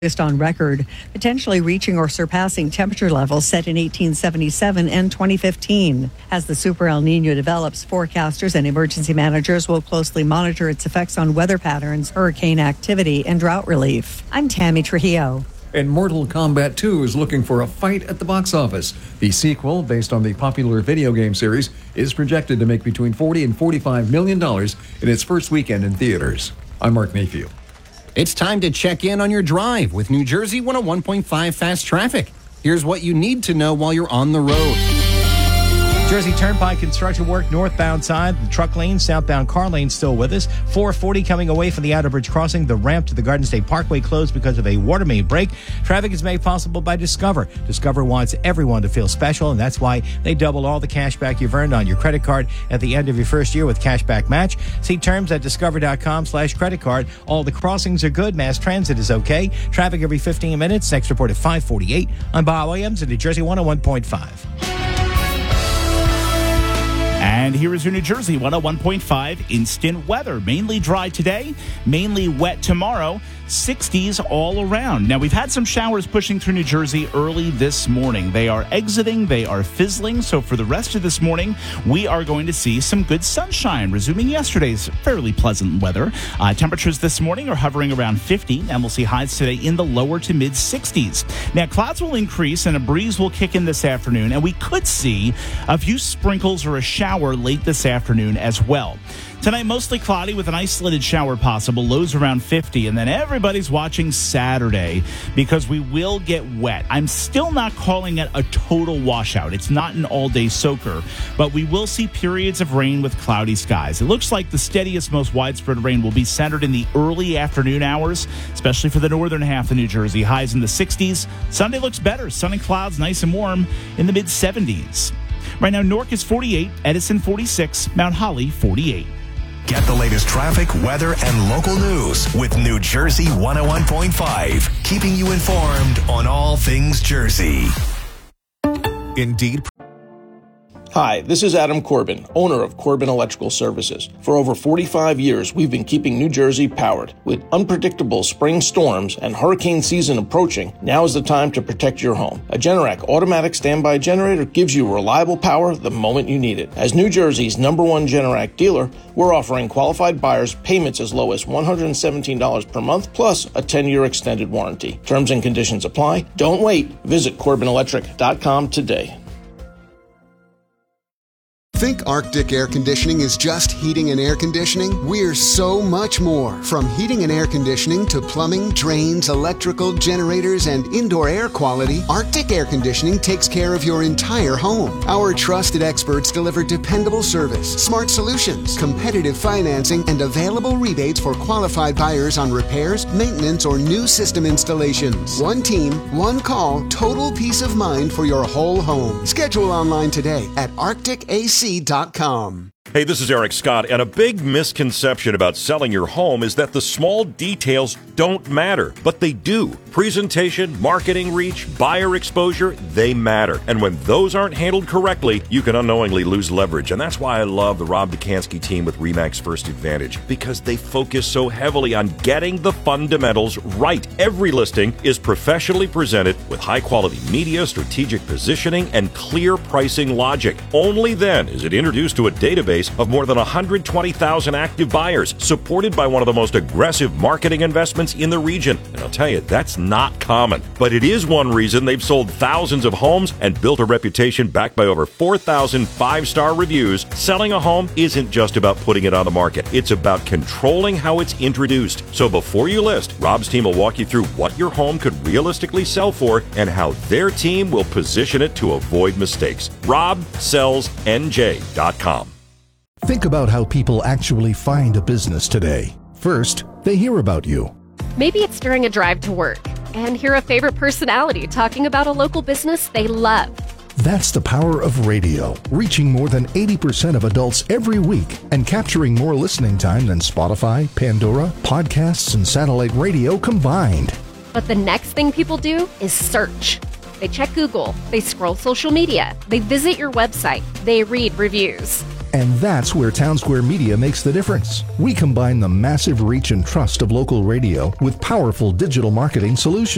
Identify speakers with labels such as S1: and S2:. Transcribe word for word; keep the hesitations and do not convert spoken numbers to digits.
S1: on record, potentially reaching or surpassing temperature levels set in eighteen seventy-seven and twenty fifteen. As the Super El Nino develops, forecasters and emergency managers will closely monitor its effects on weather patterns, hurricane activity, and drought relief. I'm Tammy Trujillo.
S2: And Mortal Kombat two is looking for a fight at the box office. The sequel, based on the popular video game series, is projected to make between forty and forty-five million dollars in its first weekend in theaters. I'm Mark Mayfield.
S3: It's time to check in on your drive with New Jersey one oh one point five Fast Traffic. Here's what you need to know while you're on the road.
S4: Jersey Turnpike construction work northbound side. The truck lane, southbound car lane still with us. four forty coming away from the Outer Bridge crossing. The ramp to the Garden State Parkway closed because of a water main break. Traffic is made possible by Discover. Discover wants everyone to feel special, and that's why they double all the cash back you've earned on your credit card at the end of your first year with Cashback Match. See terms at discover.com slash credit card. All the crossings are good. Mass transit is okay. Traffic every fifteen minutes. Next report at five forty-eight. I'm Bob Williams at New Jersey one oh one point five.
S5: And here is your New Jersey one oh one point five instant weather. Mainly dry today, mainly wet tomorrow, sixties all around. Now, we've had some showers pushing through New Jersey early this morning. They are exiting, they are fizzling. So for the rest of this morning, we are going to see some good sunshine, resuming yesterday's fairly pleasant weather. Uh, temperatures this morning are hovering around fifty, and we'll see highs today in the lower to mid sixties. Now, clouds will increase and a breeze will kick in this afternoon, and we could see a few sprinkles or a shower late this afternoon as well. Tonight, mostly cloudy with an isolated shower possible, lows around fifty, and then everybody's watching Saturday because we will get wet. I'm still not calling it a total washout. It's not an all-day soaker, but we will see periods of rain with cloudy skies. It looks like the steadiest, most widespread rain will be centered in the early afternoon hours, especially for the northern half of New Jersey. Highs in the sixties. Sunday looks better. Sun and clouds, nice and warm in the mid-seventies. Right now, Newark is forty-eight, Edison forty-six, Mount Holly forty-eight.
S6: Get the latest traffic, weather, and local news with New Jersey one oh one point five, keeping you informed on all things Jersey. Indeed.
S7: Hi, this is Adam Corbin, owner of Corbin Electrical Services. For over forty-five years, we've been keeping New Jersey powered. With unpredictable spring storms and hurricane season approaching, now is the time to protect your home. A Generac automatic standby generator gives you reliable power the moment you need it. As New Jersey's number one Generac dealer, we're offering qualified buyers payments as low as one hundred seventeen dollars per month, plus a ten-year extended warranty. Terms and conditions apply. Don't wait. Visit Corbin Electric dot com today.
S8: Think Arctic Air Conditioning is just heating and air conditioning? We're so much more. From heating and air conditioning to plumbing, drains, electrical, generators, and indoor air quality, Arctic Air Conditioning takes care of your entire home. Our trusted experts deliver dependable service, smart solutions, competitive financing, and available rebates for qualified buyers on repairs, maintenance, or new system installations. One team, one call, total peace of mind for your whole home. Schedule online today at arctic a c dot com.
S9: Hey, this is Eric Scott, and a big misconception about selling your home is that the small details don't matter, but they do. Presentation, marketing reach, buyer exposure, they matter. And when those aren't handled correctly, you can unknowingly lose leverage. And that's why I love the Rob Dukansky team with RE/MAX First Advantage, because they focus so heavily on getting the fundamentals right. Every listing is professionally presented with high-quality media, strategic positioning, and clear pricing logic. Only then is it introduced to a database of more than one hundred twenty thousand active buyers, supported by one of the most aggressive marketing investments in the region. And I'll tell you, that's not common. But it is one reason they've sold thousands of homes and built a reputation backed by over four thousand five-star reviews. Selling a home isn't just about putting it on the market. It's about controlling how it's introduced. So before you list, Rob's team will walk you through what your home could realistically sell for and how their team will position it to avoid mistakes. rob sells n j dot com.
S10: Think about how people actually find a business today. First, they hear about you.
S11: Maybe it's during a drive to work and hear a favorite personality talking about a local business they love.
S10: That's the power of radio, reaching more than eighty percent of adults every week and capturing more listening time than Spotify, Pandora, podcasts, and satellite radio combined.
S11: But the next thing people do is search. They check Google, they scroll social media, they visit your website, they read reviews.
S10: And that's where Townsquare Media makes the difference. We combine the massive reach and trust of local radio with powerful digital marketing solutions.